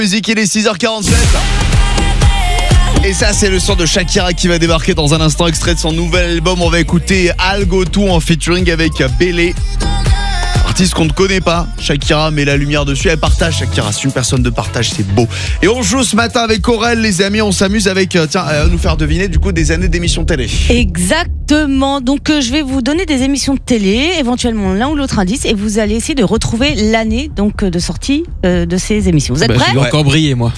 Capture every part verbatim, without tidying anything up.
Musique, il est six heures quarante-sept. Et ça, c'est le son de Shakira qui va débarquer dans un instant, extrait de son nouvel album. On va écouter Algo Tout en featuring avec Bélé. Artiste qu'on ne connaît pas, Shakira met la lumière dessus, elle partage. Shakira, c'est une personne de partage, c'est beau. Et on joue ce matin avec Aurel, les amis, on s'amuse avec, euh, tiens, euh, nous faire deviner du coup des années d'émissions télé. Exactement, donc euh, je vais vous donner des émissions de télé, éventuellement l'un ou l'autre indice, et vous allez essayer de retrouver l'année donc de sortie euh, de ces émissions. Vous êtes bah, prêts ? Je vais encore briller, moi.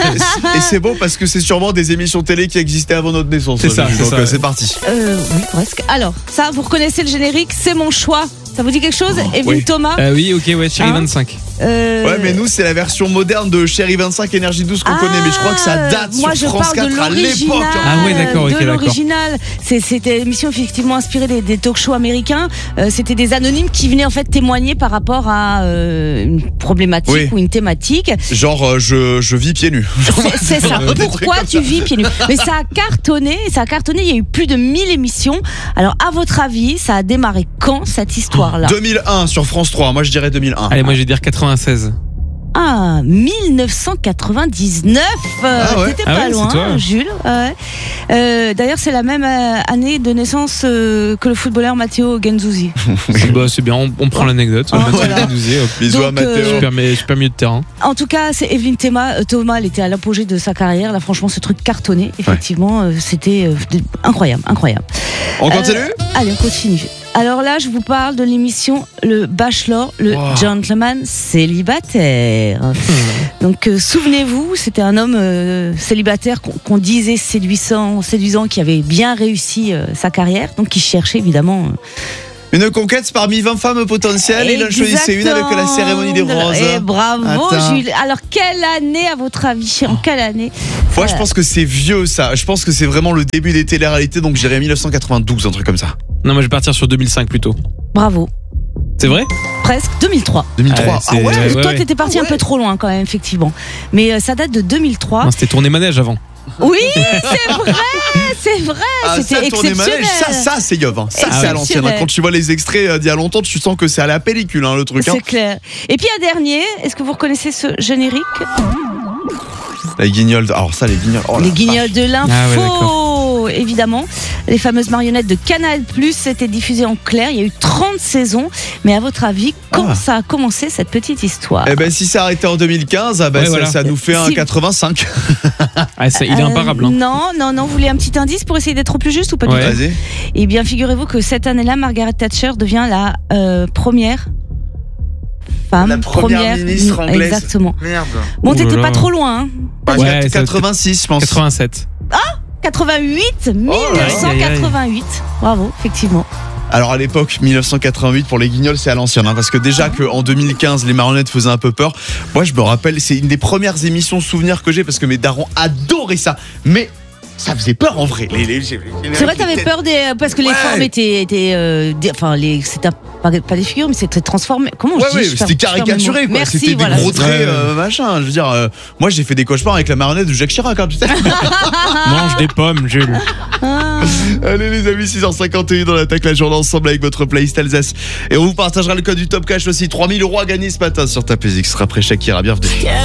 Et c'est beau parce que c'est sûrement des émissions télé qui existaient avant notre naissance. C'est ça, donc c'est ça, euh, ouais. c'est parti. euh, Oui, presque. Alors, ça, vous reconnaissez le générique, c'est mon choix. Ça vous dit quelque chose, Evelyne oui. Thomas? Euh, oui, ok, ouais, Chérie Hein vingt-cinq. Euh, Ouais, mais nous, c'est la version moderne de Chérie vingt-cinq Énergie douze qu'on Ah, connaît, mais je crois que ça date moi, sur je France parle de quatre à l'époque. l'original, Ah ouais, d'accord, ok, de d'accord. l'original. C'est, c'était une émission effectivement inspirée des, des talk-shows américains. Euh, c'était des anonymes qui venaient en fait témoigner par rapport à euh, une problématique Oui. ou une thématique. Genre, euh, je, je vis pieds nus. C'est, c'est ça. Des trucs Pourquoi comme tu vis pieds nus? Mais ça a cartonné, ça a cartonné. Il y a eu plus de mille émissions. Alors, à votre avis, ça a démarré quand cette histoire-là? deux mille un sur France trois, moi je dirais deux mille un. Allez, moi je vais dire quatre-vingt-seize. Ah, dix-neuf cent quatre-vingt-dix-neuf. Euh, Ah ouais. T'étais Ah pas ouais, loin, c'est toi. Jules. Ouais. Euh, d'ailleurs, c'est la même euh, année de naissance euh, que le footballeur Matteo Guendouzi. Bah, c'est bien, on, on prend l'anecdote. Ah, Mathieu voilà. Guendouzi, hop. Bisous à Donc, euh, Mathéo. Super, mais- super milieu de terrain. En tout cas, c'est Evelyne Thomas. Euh, Thomas, elle était à l'apogée de sa carrière. Là, franchement, ce truc cartonné. Effectivement, euh, c'était euh, incroyable, incroyable. On continue Euh, Allez, on continue. Alors là, je vous parle de l'émission Le Bachelor, le Wow. gentleman célibataire. Donc, euh, souvenez-vous, c'était un homme euh, célibataire qu'on, qu'on disait séduisant, séduisant, qui avait bien réussi euh, sa carrière, donc qui cherchait évidemment. euh, Une conquête parmi vingt femmes potentielles. Il en choisissait une avec la cérémonie des Exactement. roses. Et bravo, Attends. Jules. Alors, quelle année, à votre avis? En quelle année? Moi, je pense que c'est vieux ça. Je pense que c'est vraiment le début des téléréalités, donc j'irais mille neuf cent quatre-vingt-douze, un truc comme ça. Non, moi je vais partir sur deux mille cinq plutôt. Bravo. C'est vrai? Presque deux mille trois. deux mille trois. Ah, Ah c'est- ouais. ouais, Toi, ouais. t'étais parti Ah ouais. un peu trop loin quand même, effectivement. Mais euh, ça date de deux mille trois. Non, c'était tourné manège avant. Oui, c'est vrai, c'est vrai. Ah, C'était ça, tourner exceptionnel. manège, ça, ça, c'est yov. Hein. Ça, Ah c'est à ouais. l'ancienne. Hein. Quand tu vois les extraits euh, d'il y a longtemps, tu sens que c'est à la pellicule, hein, le truc. Hein. C'est clair. Et puis un dernier, est-ce que vous reconnaissez ce générique? Les guignols. Alors ça, les guignols. Oh, Les la guignols de l'info, Ah ouais, d'accord. évidemment. Les fameuses marionnettes de Canal+, étaient diffusées en clair. Il y a eu trente saisons. Mais à votre avis, quand Ah. ça a commencé cette petite histoire? Eh ben, si c'est arrêté en deux mille quinze, ah ben, Ouais, ça, voilà. ça nous fait un Si- quatre-vingt-cinq. Ah, ça, il est Euh, imparable. Hein. Non, non, non. Vous voulez un petit indice pour essayer d'être plus juste ou pas du Ouais. tout? Vas-y. Eh bien, figurez-vous que cette année-là, Margaret Thatcher devient la euh, première femme. La première ministre anglaise. Exactement. Merde. Bon, Ouh là t'étais là. pas trop loin. Hein. Ouais, ça- quatre-vingt-six, je pense. quatre-vingt-sept. quatre-vingt-huit, mille Oh neuf cent quatre-vingt-huit. Bravo, effectivement. Alors à l'époque, mille neuf cent quatre-vingt-huit pour les guignols, c'est à l'ancienne, hein, parce que déjà qu'en deux mille quinze, les marionnettes faisaient un peu peur. Moi, je me rappelle, c'est une des premières émissions souvenirs que j'ai, parce que mes darons adoraient ça. Mais ça faisait peur en vrai. Les, les- les- C'est vrai, t'avais peur des parce que les Ouais. formes étaient, étaient euh, des- enfin les, c'était pas, pas des figures, mais c'était transformé. Comment Ouais, je dis ouais, je c'était perds- je perds mes caricaturé, mots. quoi. Merci, C'était voilà. des gros traits, Ouais. euh, machin. Je veux dire, euh, moi, j'ai fait des cauchemars avec la marionnette de Jacques Chirac, hein, tu sais. Mange des pommes, Jules. Ah. Allez les amis, six heures cinquante et un, on attaque la journée ensemble avec votre playlist Alsace. Et on vous partagera le code du Top Cash aussi, trois mille euros à gagner ce matin sur Tapez X. Ce sera après Shakira, bienvenue.